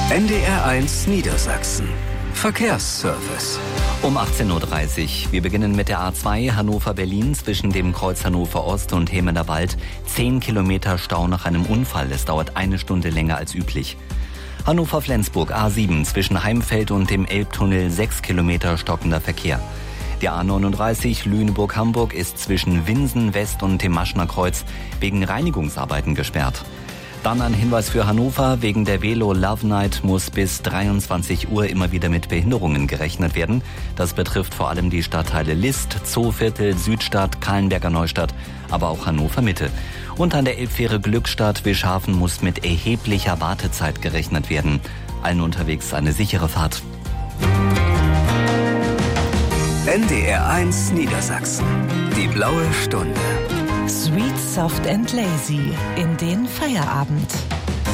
NDR1 Niedersachsen. Verkehrsservice. Um 18:30 Uhr. Wir beginnen mit der A2 Hannover-Berlin zwischen dem Kreuz Hannover Ost und Hemener Wald. 10 Kilometer Stau nach einem Unfall. Es dauert 1 Stunde länger als üblich. Hannover-Flensburg A7 zwischen Heimfeld und dem Elbtunnel 6 Kilometer stockender Verkehr. Der A39 Lüneburg-Hamburg ist zwischen Winsen West und dem Maschner Kreuz wegen Reinigungsarbeiten gesperrt. Dann ein Hinweis für Hannover. Wegen der Velo Love Night muss bis 23 Uhr immer wieder mit Behinderungen gerechnet werden. Das betrifft vor allem die Stadtteile List, Zooviertel, Südstadt, Kahlenberger Neustadt, aber auch Hannover Mitte. Und an der Elbfähre Glückstadt Wischhafen muss mit erheblicher Wartezeit gerechnet werden. Allen unterwegs eine sichere Fahrt. NDR1 Niedersachsen. Die blaue Stunde. Sweet, soft and lazy in den Feierabend.